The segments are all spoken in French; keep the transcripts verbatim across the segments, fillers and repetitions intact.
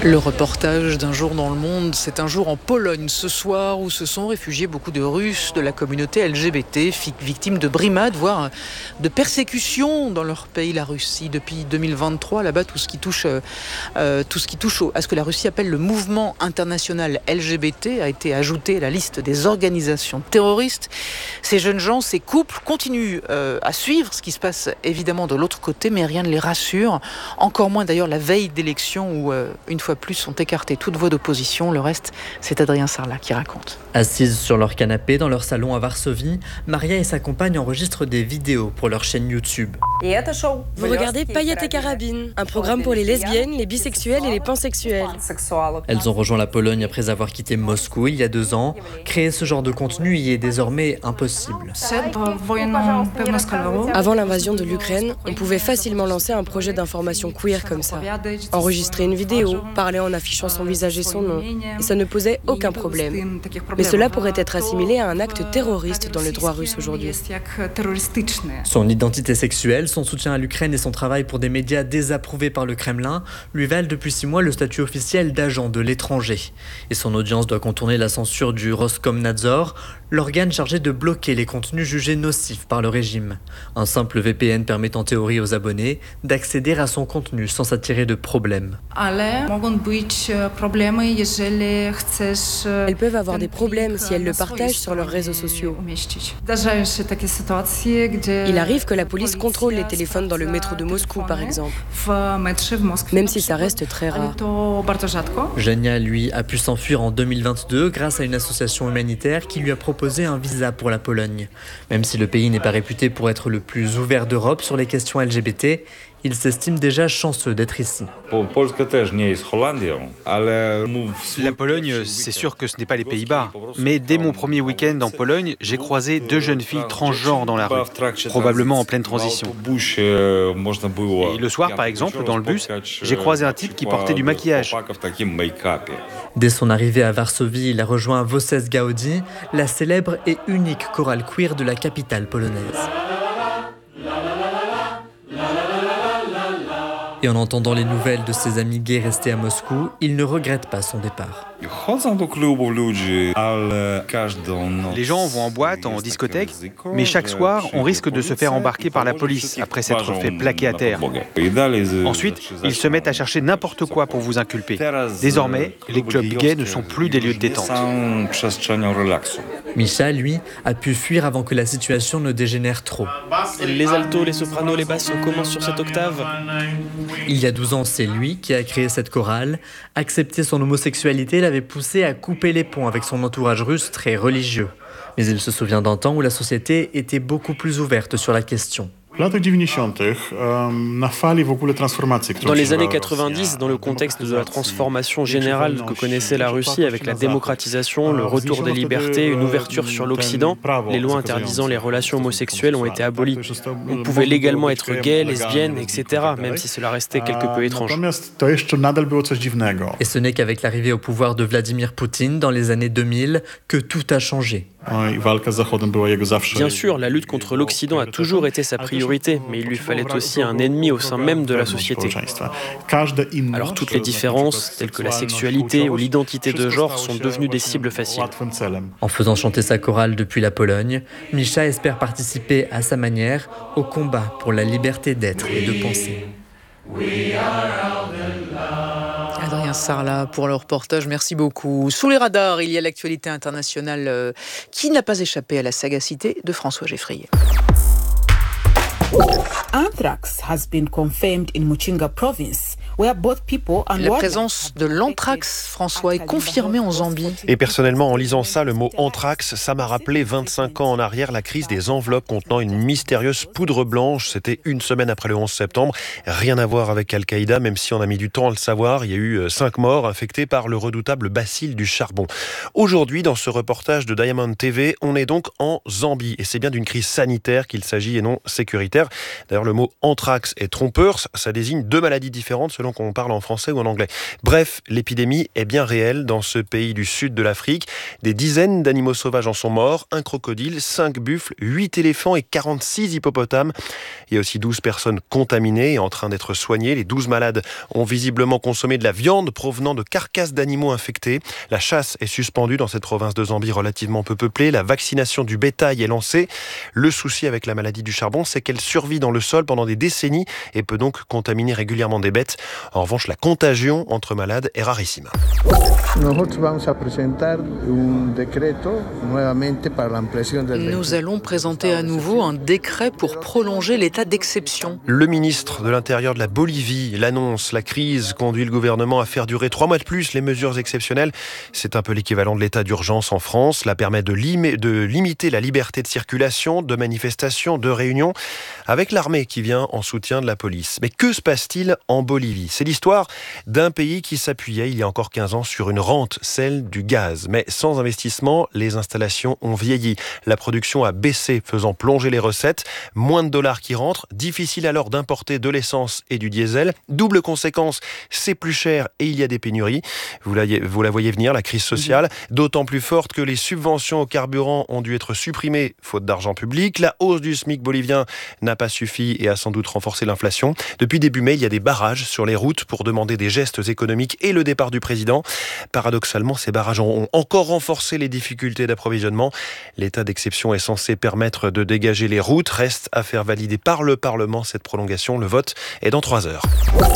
Le reportage d'un jour dans le monde, c'est un jour en Pologne ce soir où se sont réfugiés beaucoup de Russes de la communauté L G B T, victimes de brimades, voire de persécutions dans leur pays, la Russie. Depuis deux mille vingt-trois, là-bas, tout ce qui touche, euh, tout ce qui touche à ce que la Russie appelle le mouvement international L G B T a été ajouté à la liste des organisations terroristes. Ces jeunes gens, ces couples continuent euh, à suivre ce qui se passe évidemment de l'autre côté, mais rien ne les rassure. Encore moins d'ailleurs la veille d'élection où euh, une fois plus sont écartées toute voix d'opposition. Le reste, c'est Adrien Sarlat qui raconte. Assises sur leur canapé dans leur salon à Varsovie, Maria et sa compagne enregistrent des vidéos pour leur chaîne YouTube. Vous regardez Paillettes et Carabines, un programme pour les lesbiennes, les bisexuels et les pansexuels. Elles ont rejoint la Pologne après avoir quitté Moscou il y a deux ans. Créer ce genre de contenu y est désormais impossible. Avant l'invasion de l'Ukraine, on pouvait facilement lancer un projet d'information queer comme ça. Enregistrer une vidéo, parler en affichant son visage et son nom, et ça ne posait aucun problème. Mais cela pourrait être assimilé à un acte terroriste dans le droit russe aujourd'hui. Son identité sexuelle, son soutien à l'Ukraine et son travail pour des médias désapprouvés par le Kremlin lui valent depuis six mois le statut officiel d'agent de l'étranger. Et son audience doit contourner la censure du Roskomnadzor, l'organe chargé de bloquer les contenus jugés nocifs par le régime. Un simple V P N permet en théorie aux abonnés d'accéder à son contenu sans s'attirer de problèmes. Elles peuvent avoir des problèmes si elles le partagent sur leurs réseaux sociaux. Il arrive que la police contrôle les téléphones dans le métro de Moscou, par exemple, même si ça reste très rare. Jania, lui, a pu s'enfuir en deux mille vingt-deux grâce à une association humanitaire qui lui a proposé un visa pour la Pologne. Même si le pays n'est pas réputé pour être le plus ouvert d'Europe sur les questions L G B T, il s'estime déjà chanceux d'être ici. La Pologne, c'est sûr que ce n'est pas les Pays-Bas. Mais dès mon premier week-end en Pologne, j'ai croisé deux jeunes filles transgenres dans la rue, probablement en pleine transition. Et le soir, par exemple, dans le bus, j'ai croisé un type qui portait du maquillage. Dès son arrivée à Varsovie, il a rejoint Voces Gaudi, la célèbre et unique chorale queer de la capitale polonaise. Et en entendant les nouvelles de ses amis gays restés à Moscou, il ne regrette pas son départ. Les gens vont en boîte, en discothèque, mais chaque soir, on risque de se faire embarquer par la police après s'être fait plaquer à terre. Ensuite, ils se mettent à chercher n'importe quoi pour vous inculper. Désormais, les clubs gays ne sont plus des lieux de détente. Misha, lui, a pu fuir avant que la situation ne dégénère trop. Les altos, les sopranos, les basses, on commence sur cette octave. Il y a douze ans, c'est lui qui a créé cette chorale. Accepter son homosexualité l'avait poussé à couper les ponts avec son entourage russe très religieux. Mais il se souvient d'un temps où la société était beaucoup plus ouverte sur la question. Dans les années quatre-vingt-dix, dans le contexte de la transformation générale que connaissait la Russie avec la démocratisation, le retour des libertés, une ouverture sur l'Occident, les lois interdisant les relations homosexuelles ont été abolies. On pouvait légalement être gay, lesbienne, et cetera, même si cela restait quelque peu étrange. Et ce n'est qu'avec l'arrivée au pouvoir de Vladimir Poutine dans les années deux mille que tout a changé. Bien sûr, la lutte contre l'Occident a toujours été sa priorité, mais il lui fallait aussi un ennemi au sein même de la société. Alors toutes les différences, telles que la sexualité ou l'identité de genre, sont devenues des cibles faciles. En faisant chanter sa chorale depuis la Pologne, Misha espère participer à sa manière au combat pour la liberté d'être et de penser. Adrien Sarlat pour le reportage, merci beaucoup. Sous les radars, il y a l'actualité internationale euh, qui n'a pas échappé à la sagacité de François Geffrier. Anthrax has been confirmed in Muchinga province. La présence de l'anthrax, François, est confirmée en Zambie. Et personnellement, en lisant ça, le mot anthrax, ça m'a rappelé vingt-cinq ans en arrière la crise des enveloppes contenant une mystérieuse poudre blanche. C'était une semaine après le onze septembre. Rien à voir avec Al-Qaïda, même si on a mis du temps à le savoir. Il y a eu cinq morts infectés par le redoutable bacille du charbon. Aujourd'hui, dans ce reportage de Diamond T V, on est donc en Zambie. Et c'est bien d'une crise sanitaire qu'il s'agit et non sécuritaire. D'ailleurs, le mot anthrax est trompeur. Ça désigne deux maladies différentes selon selon qu'on parle en français ou en anglais. Bref, l'épidémie est bien réelle dans ce pays du sud de l'Afrique. Des dizaines d'animaux sauvages en sont morts, un crocodile, cinq buffles, huit éléphants et quarante-six hippopotames. Il y a aussi douze personnes contaminées et en train d'être soignées. Les douze malades ont visiblement consommé de la viande provenant de carcasses d'animaux infectés. La chasse est suspendue dans cette province de Zambie relativement peu peuplée. La vaccination du bétail est lancée. Le souci avec la maladie du charbon, c'est qu'elle survit dans le sol pendant des décennies et peut donc contaminer régulièrement des bêtes. En revanche, la contagion entre malades est rarissime. Nous allons présenter à nouveau un décret pour prolonger l'état d'exception. Le ministre de l'Intérieur de la Bolivie l'annonce. La crise conduit le gouvernement à faire durer trois mois de plus les mesures exceptionnelles. C'est un peu l'équivalent de l'état d'urgence en France. Cela permet de, lim- de limiter la liberté de circulation, de manifestation, de réunion, avec l'armée qui vient en soutien de la police. Mais que se passe-t-il en Bolivie ? C'est l'histoire d'un pays qui s'appuyait il y a encore quinze ans sur une rente, celle du gaz. Mais sans investissement, les installations ont vieilli. La production a baissé, faisant plonger les recettes. Moins de dollars qui rentrent. Difficile alors d'importer de l'essence et du diesel. Double conséquence, c'est plus cher et il y a des pénuries. Vous la, vous la voyez venir, la crise sociale. D'autant plus forte que les subventions au carburant ont dû être supprimées, faute d'argent public. La hausse du SMIC bolivien n'a pas suffi et a sans doute renforcé l'inflation. Depuis début mai, il y a des barrages sur les routes pour demander des gestes économiques et le départ du président. Paradoxalement, ces barrages ont encore renforcé les difficultés d'approvisionnement. L'état d'exception est censé permettre de dégager les routes. Reste à faire valider par le Parlement cette prolongation. Le vote est dans trois heures.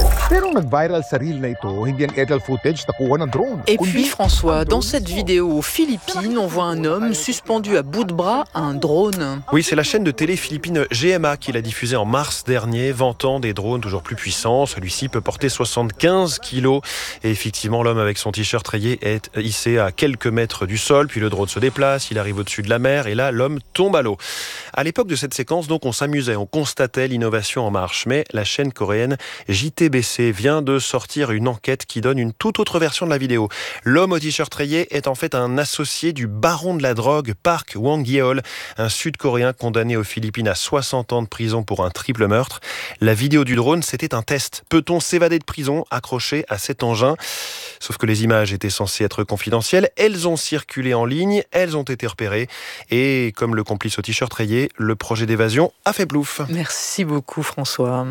Et puis François, dans cette vidéo aux Philippines, on voit un homme suspendu à bout de bras à un drone. Oui, c'est la chaîne de télé philippine G M A qui l'a diffusé en mars dernier, vantant des drones toujours plus puissants. Celui-ci peut porter soixante-quinze kilos. Et effectivement, l'homme avec son t-shirt rayé est hissé à quelques mètres du sol. Puis le drone se déplace, il arrive au-dessus de la mer et là, l'homme tombe à l'eau. À l'époque de cette séquence, donc, on s'amusait, on constatait l'innovation en marche. Mais la chaîne coréenne J T B C vient de sortir une enquête qui donne une toute autre version de la vidéo. L'homme au t-shirt rayé est en fait un associé du baron de la drogue Park Wang-yeol, un Sud-Coréen condamné aux Philippines à soixante ans de prison pour un triple meurtre. La vidéo du drone, c'était un test. Peut-on s'évader de prison accroché à cet engin ? Sauf que les images étaient censées être confidentielles. Elles ont circulé en ligne, elles ont été repérées. Et comme le complice au t-shirt rayé, le projet d'évasion a fait plouf. Merci beaucoup François.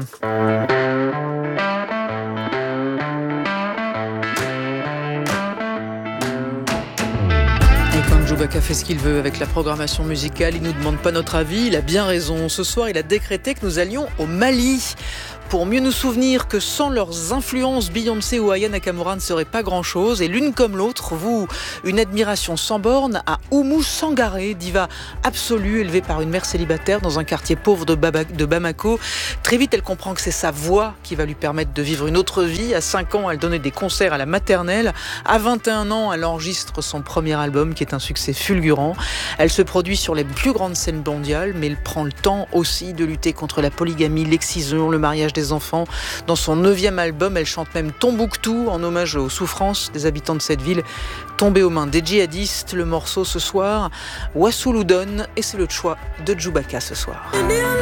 Chewbacca fait ce qu'il veut avec la programmation musicale, il ne nous demande pas notre avis, il a bien raison. Ce soir, il a décrété que nous allions au Mali. Pour mieux nous souvenir que sans leurs influences, Beyoncé ou Aya Nakamura ne seraient pas grand-chose. Et l'une comme l'autre vouent une admiration sans borne à Oumou Sangaré, diva absolue, élevée par une mère célibataire dans un quartier pauvre de, Baba- de Bamako. Très vite, elle comprend que c'est sa voix qui va lui permettre de vivre une autre vie. À cinq ans, elle donnait des concerts à la maternelle. À vingt et un ans, elle enregistre son premier album qui est un succès fulgurant. Elle se produit sur les plus grandes scènes mondiales, mais elle prend le temps aussi de lutter contre la polygamie, l'excision, le mariage des enfants. Dans son neuvième album, elle chante même Tombouctou en hommage aux souffrances des habitants de cette ville tombés aux mains des djihadistes. Le morceau ce soir, Wassouloudon, et c'est le choix de Chewbacca ce soir.